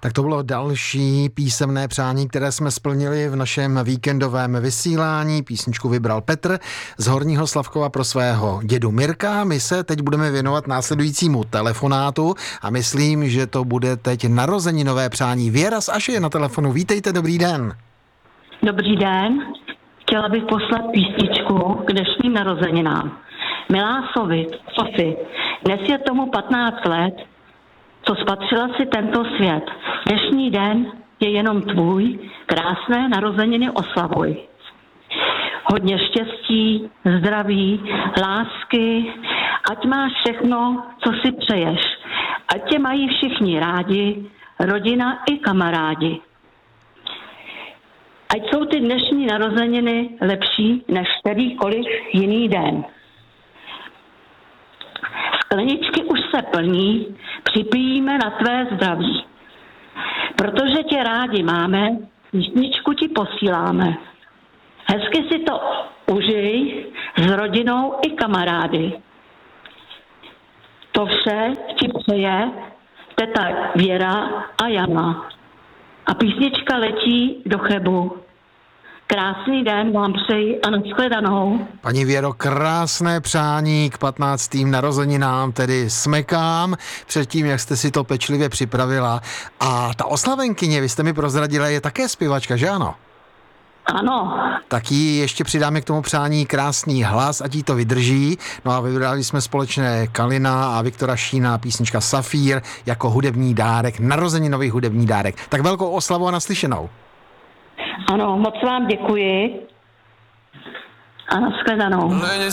Tak to bylo další písemné přání, které jsme splnili v našem víkendovém vysílání. Písničku vybral Petr z Horního Slavkova pro svého dědu Mirka. My se teď budeme věnovat následujícímu telefonátu a myslím, že to bude teď narozeninové přání. Věra z Aše je na telefonu. Vítejte, dobrý den. Dobrý den. Chtěla bych poslat písničku k dnešním narozeninám. Milá Sofie, dnes je tomu 15 let, co spatřila si tento svět. Dnešní den je jenom tvůj, krásné narozeniny oslavuj. Hodně štěstí, zdraví, lásky, ať máš všechno, co si přeješ. Ať tě mají všichni rádi, rodina i kamarádi. Ať jsou ty dnešní narozeniny lepší než kterýkoliv jiný den. Skleničky už se plní, připijíme na tvé zdraví. Protože tě rádi máme, písničku ti posíláme. Hezky si to užij s rodinou i kamarády. To vše ti přeje teta Věra a Jana. A písnička letí do Chebu. Krásný den vám přeji a nashledanou. Paní Věro, krásné přání k 15. narozeninám, tedy smekám předtím, jak jste si to pečlivě připravila. A ta oslavenkyně, vy jste mi prozradila, je také zpěvačka, že ano? Ano. Tak jí ještě přidáme k tomu přání krásný hlas, ať jí to vydrží. No a vybrali jsme společné Kalina a Viktora Šína, písnička Safír jako hudební dárek, narozeninový hudební dárek. Tak velkou oslavu a naslyšenou. Ano, moc vám děkuji a nashledanou.